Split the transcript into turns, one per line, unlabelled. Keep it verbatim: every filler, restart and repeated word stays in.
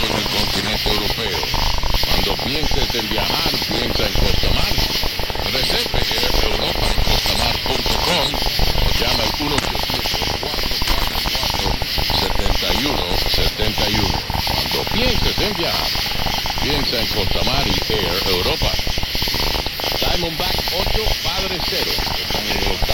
en el continente europeo. Cuando pienses en viajar, piensa en Costamar. Reserve Air Europa en costamar punto com o llama al uno ochocientos, cuatro cuatro cuatro, siete uno siete uno. Cuando pienses en viajar, piensa en Costamar y Air Europa. Diamondback ocho Padre Cero.